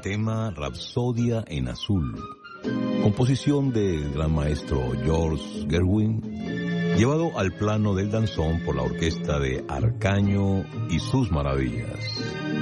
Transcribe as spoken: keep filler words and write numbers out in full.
tema Rapsodia en Azul, composición del gran maestro George Gershwin, llevado al plano del danzón por la orquesta de Arcaño y sus maravillas.